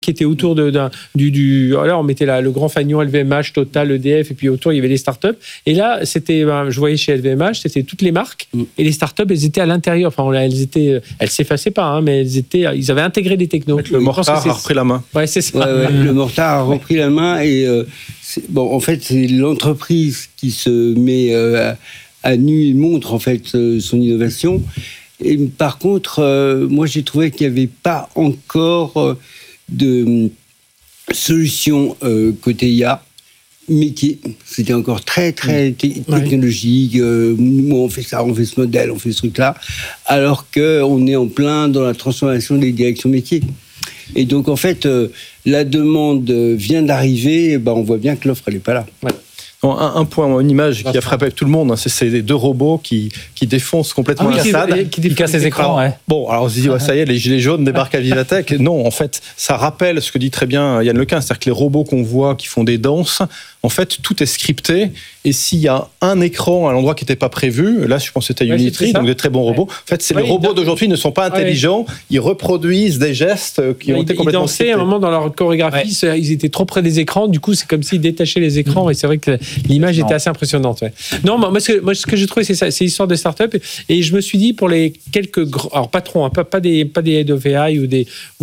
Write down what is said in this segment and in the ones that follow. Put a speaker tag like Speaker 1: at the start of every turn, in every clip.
Speaker 1: qui était autour alors on mettait le grand fanion LVMH, Total, EDF, et puis autour il y avait les startups. Et là, c'était, je voyais chez LVMH, c'était toutes les marques, et les startups, elles étaient à l'intérieur. Enfin, elles s'effaçaient pas, mais ils avaient intégré des technos.
Speaker 2: Le Mortar a repris la main.
Speaker 1: Ouais, c'est ça.
Speaker 3: Ouais. Le Mortar a repris la main, et en fait, c'est l'entreprise qui se met à nu et montre en fait son innovation. Et par contre, moi, j'ai trouvé qu'il n'y avait pas encore de solution côté IA, métier. C'était encore très, très technologique. On fait ça, on fait ce modèle, on fait ce truc-là, alors qu'on est en plein dans la transformation des directions métiers. Et donc, en fait, la demande vient d'arriver, on voit bien que l'offre, elle n'est pas là.
Speaker 1: Ouais.
Speaker 2: Un point, une image qui a frappé tout le monde, c'est ces deux robots qui défoncent complètement la façade.
Speaker 1: Qui cassent les écrans, ouais.
Speaker 2: Bon, alors on se dit, ça y est, les gilets jaunes débarquent à Vivatech. Non, en fait, ça rappelle ce que dit très bien Yann Lequin, c'est-à-dire que les robots qu'on voit qui font des danses, en fait, tout est scripté. Et s'il y a un écran à l'endroit qui n'était pas prévu, là, je pense que c'était Unitree, donc des très bons robots. En fait, les robots d'aujourd'hui ne sont pas intelligents, ils reproduisent des gestes qui ont été complètement scriptés.
Speaker 1: Ils dansaient à un moment dans leur chorégraphie, ils étaient trop près des écrans, du coup, c'est comme s'ils détachaient les écrans, et c'est vrai que l'image était assez impressionnante. Ouais. Non, moi, ce que j'ai trouvé, c'est ça, c'est l'histoire de start-up, et je me suis dit, pour les quelques alors patrons, pas des head of AI ou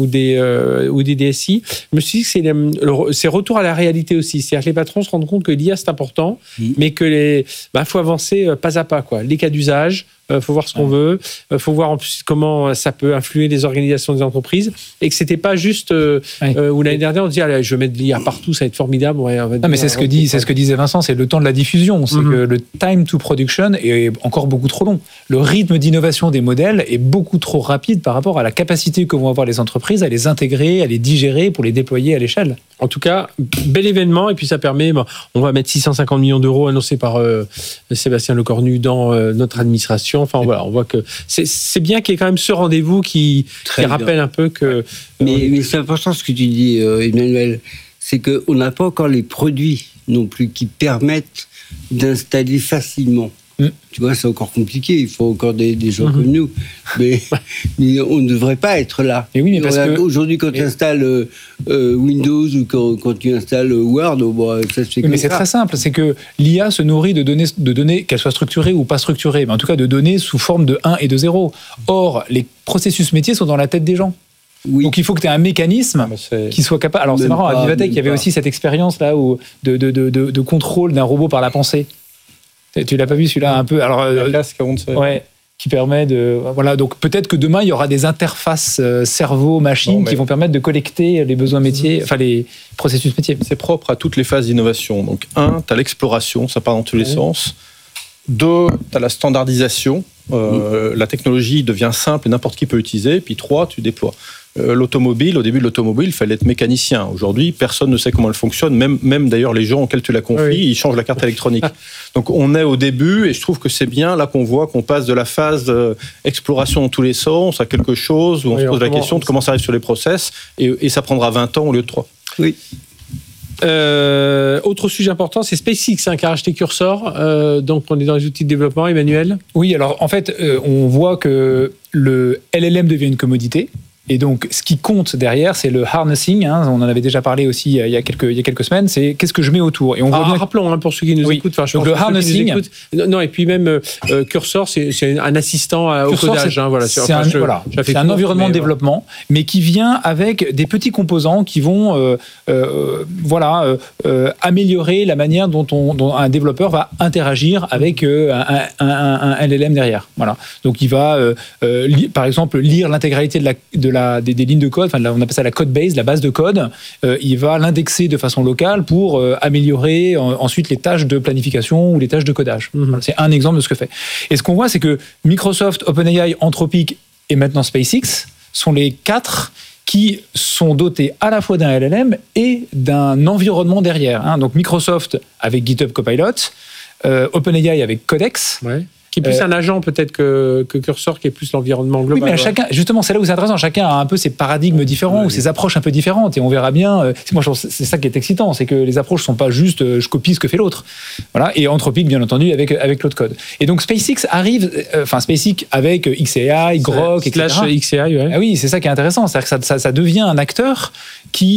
Speaker 1: des DSI, je me suis dit que c'est retour à la réalité aussi. C'est-à-dire que les patrons se rendent compte que l'IA, c'est important, mais que faut avancer pas à pas, quoi. Les cas d'usage, faut voir ce qu'on veut, faut voir en plus comment ça peut influer les organisations des entreprises, et que c'était pas juste où l'année dernière on dit allez, je vais mettre de l'IA partout, ça va être formidable.
Speaker 4: Non, mais c'est ce que disait Vincent, c'est le temps de la diffusion, c'est que le time to production est encore beaucoup trop long. Le rythme d'innovation des modèles est beaucoup trop rapide par rapport à la capacité que vont avoir les entreprises à les intégrer, à les digérer pour les déployer à l'échelle.
Speaker 1: En tout cas, bel événement, et puis ça permet, on va mettre 650 millions d'euros annoncés par Sébastien Lecornu dans notre administration. Enfin voilà, on voit que c'est bien qu'il y ait quand même ce rendez-vous qui rappelle un peu que...
Speaker 3: Mais c'est important ce que tu dis, Emmanuel, c'est qu'on n'a pas encore les produits non plus qui permettent d'installer facilement. Tu vois, c'est encore compliqué, il faut encore des gens comme nous, mais on ne devrait pas être là.
Speaker 4: Et oui, mais parce que
Speaker 3: aujourd'hui, quand tu installes Windows ou quand tu installes Word, ça se fait comme ça.
Speaker 4: Mais c'est très simple, c'est que l'IA se nourrit de données, qu'elles soient structurées ou pas structurées, mais en tout cas de données sous forme de 1 et de 0. Or, les processus métiers sont dans la tête des gens. Oui. Donc il faut que tu aies un mécanisme qui soit capable... Alors c'est marrant, à Vivatech, il y avait aussi cette expérience là de contrôle d'un robot par la pensée. Tu l'as pas vu celui-là un peu? Alors, qui permet de... Voilà, donc peut-être que demain, il y aura des interfaces cerveau-machine qui vont permettre de collecter les besoins métiers, enfin les processus métiers.
Speaker 2: C'est propre à toutes les phases d'innovation. Donc, 1, tu as l'exploration, ça part dans tous les sens. 2, tu as la standardisation. La technologie devient simple et n'importe qui peut l'utiliser. Puis 3, tu déploies. L'automobile, au début de l'automobile, il fallait être mécanicien. Aujourd'hui, personne ne sait comment elle fonctionne. Même d'ailleurs, les gens auxquels tu la confies, ils changent la carte électronique. Donc, on est au début, et je trouve que c'est bien là qu'on voit qu'on passe de la phase exploration dans tous les sens à quelque chose où on se pose la question de comment ça arrive sur les process, et ça prendra 20 ans au lieu de 3.
Speaker 3: Oui.
Speaker 1: Autre sujet important, c'est SpaceX qui a racheté Cursor. Donc, on est dans les outils de développement, Emmanuel.
Speaker 4: Oui, alors en fait, on voit que le LLM devient une commodité. Et donc, ce qui compte derrière, c'est le harnessing. On en avait déjà parlé aussi il y a quelques semaines. C'est qu'est-ce que je mets autour. Et on voit bien...
Speaker 1: Rappelons pour ceux qui nous écoutent.
Speaker 4: Donc le harnessing.
Speaker 1: Non, et puis même Cursor, c'est un assistant au codage.
Speaker 4: C'est un environnement de développement, mais qui vient avec des petits composants qui vont améliorer la manière dont un développeur va interagir avec un LLM derrière. Voilà. Donc il va, par exemple, lire l'intégralité des lignes de code, on appelle ça la code base, la base de code. Il va l'indexer de façon locale pour améliorer ensuite les tâches de planification ou les tâches de codage. Voilà, c'est un exemple de ce que fait. Et ce qu'on voit, c'est que Microsoft, OpenAI, Anthropic et maintenant SpaceX sont les 4 qui sont dotés à la fois d'un LLM et d'un environnement derrière. Donc Microsoft avec GitHub Copilot, OpenAI avec Codex,
Speaker 1: Qui est plus un agent peut-être que Cursor, qui est plus l'environnement global.
Speaker 4: Oui, mais chacun, justement, c'est là où c'est intéressant. Chacun a un peu ses paradigmes différents ou ses approches un peu différentes. Et on verra bien. Moi, je trouve c'est ça qui est excitant, c'est que les approches sont pas juste je copie ce que fait l'autre. Voilà. Et Anthropic, bien entendu, avec Claude Code. Et donc SpaceX arrive, SpaceX avec xAI, Grok, etc.
Speaker 1: /xAI, ouais.
Speaker 4: Ah oui, c'est ça qui est intéressant. C'est-à-dire que ça devient un acteur qui